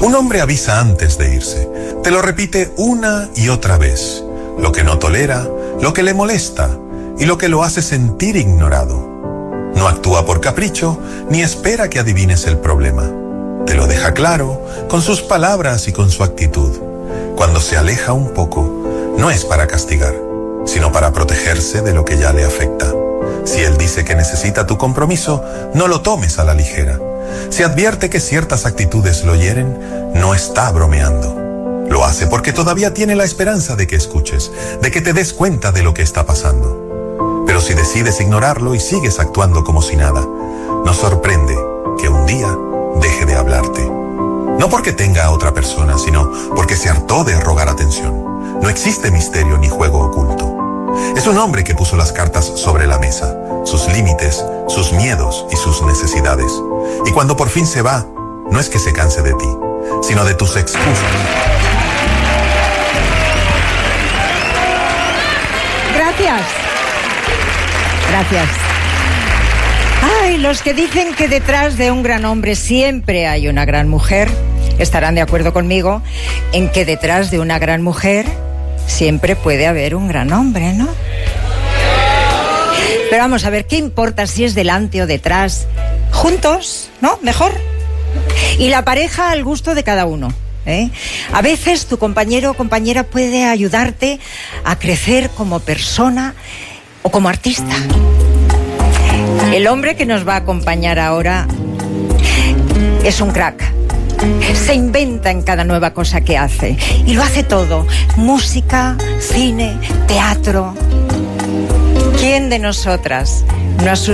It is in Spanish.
Un hombre avisa antes de irse. Te lo repite una y otra vez. Lo que no tolera, lo que le molesta y lo que lo hace sentir ignorado. No actúa por capricho ni espera que adivines el problema. Te lo deja claro con sus palabras y con su actitud. Cuando se aleja un poco, no es para castigar, sino para protegerse de lo que ya le afecta. Si él dice que necesita tu compromiso, no lo tomes a la ligera. Si advierte que ciertas actitudes lo hieren, no está bromeando. Lo hace porque todavía tiene la esperanza de que escuches, de que te des cuenta de lo que está pasando. Pero si decides ignorarlo y sigues actuando como si nada, no sorprende que un día deje de hablarte. No porque tenga a otra persona, sino porque se hartó de rogar atención. No existe misterio ni juego oculto. Es un hombre que puso las cartas sobre la mesa, sus límites, sus miedos y sus necesidades. Y cuando por fin se va, no es que se canse de ti, sino de tus excusas. Gracias. Gracias. Ay, los que dicen que detrás de un gran hombre siempre hay una gran mujer, estarán de acuerdo conmigo en que detrás de una gran mujer siempre puede haber un gran hombre, ¿no? Pero vamos a ver, ¿qué importa si es delante o detrás? Juntos, ¿no? Mejor. Y la pareja al gusto de cada uno, ¿eh? A veces tu compañero o compañera puede ayudarte a crecer como persona o como artista. El hombre que nos va a acompañar ahora es un crack. Se inventa en cada nueva cosa que hace. Y lo hace todo. Música, cine, teatro. ¿Quién de nosotras no ha